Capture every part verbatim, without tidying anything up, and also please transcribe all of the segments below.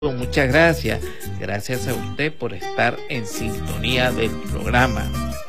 Muchas gracias. Gracias a usted por estar en sintonía del programa.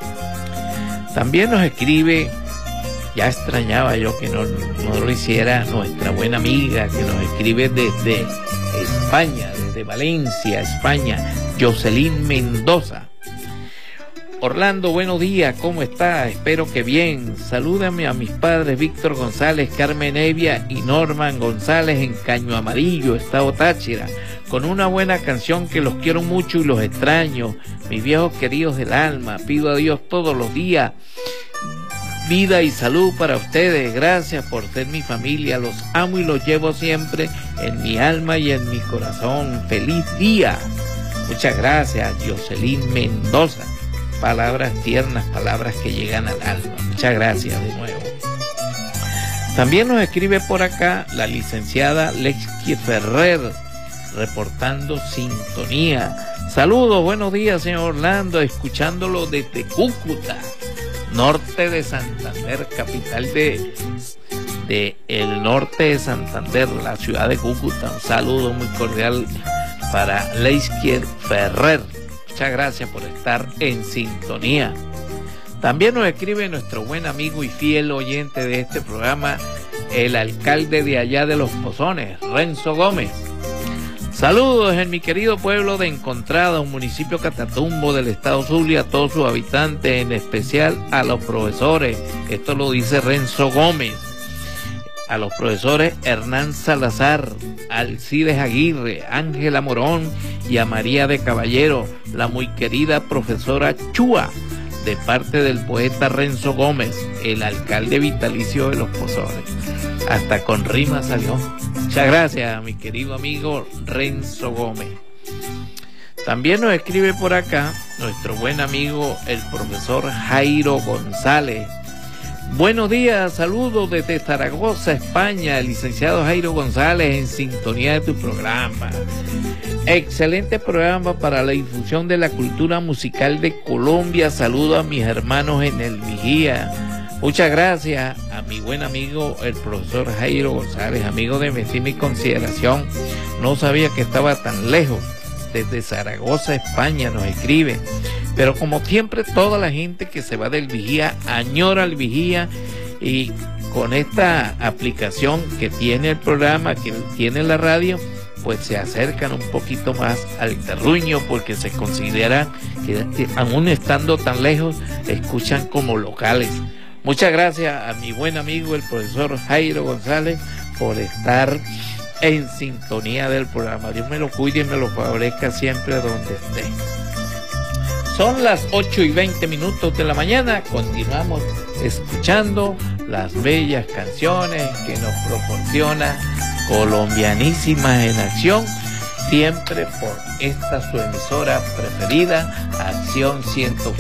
También nos escribe, ya extrañaba yo que no, no lo hiciera, nuestra buena amiga que nos escribe desde España, desde Valencia, España, Jocelyn Mendoza. Orlando, buenos días, ¿cómo está? Espero que bien. Salúdame a mis padres Víctor González, Carmen Evia y Norman González en Caño Amarillo, Estado Táchira, con una buena canción que los quiero mucho y los extraño. Mis viejos queridos del alma, pido a Dios todos los días vida y salud para ustedes. Gracias por ser mi familia, los amo y los llevo siempre en mi alma y en mi corazón. Feliz día. Muchas gracias, Jocelyn Mendoza. Palabras tiernas, palabras que llegan al alma. Muchas gracias de nuevo. También nos escribe por acá la licenciada Lexi Ferrer, reportando sintonía. Saludos, buenos días, señor Orlando, escuchándolo desde Cúcuta, norte de Santander, capital de, de el norte de Santander, la ciudad de Cúcuta. Un saludo muy cordial para Lexi Ferrer. Muchas gracias por estar en sintonía. También nos escribe nuestro buen amigo y fiel oyente de este programa, el alcalde de allá de Los Pozones, Renzo Gómez. Saludos en mi querido pueblo de Encontrada, un municipio Catatumbo del estado Zulia, a todos sus habitantes, en especial a los profesores. Esto lo dice Renzo Gómez. A los profesores Hernán Salazar, Alcides Aguirre, Ángela Morón y a María de Caballero, la muy querida profesora Chua, de parte del poeta Renzo Gómez, el alcalde vitalicio de Los Pozones. Hasta con rima salió. Muchas gracias a mi querido amigo Renzo Gómez. También nos escribe por acá nuestro buen amigo el profesor Jairo González. Buenos días, saludos desde Zaragoza, España, el licenciado Jairo González en sintonía de tu programa. Excelente programa para la difusión de la cultura musical de Colombia. Saludo a mis hermanos en el Vigía. Muchas gracias a mi buen amigo el profesor Jairo González, amigo de mi estima y consideración. No sabía que estaba tan lejos. Desde Zaragoza, España, nos escribe. Pero como siempre, toda la gente que se va del Vigía añora el Vigía, y con esta aplicación que tiene el programa, que tiene la radio, pues se acercan un poquito más al terruño, porque se considera que aún estando tan lejos, escuchan como locales. Muchas gracias a mi buen amigo el profesor Jairo González por estar en sintonía del programa. Dios me lo cuide y me lo favorezca siempre donde esté. Son las ocho y veinte minutos de la mañana. Continuamos escuchando las bellas canciones que nos proporciona Colombianísimas en Acción, siempre por esta su emisora preferida, Acción ciento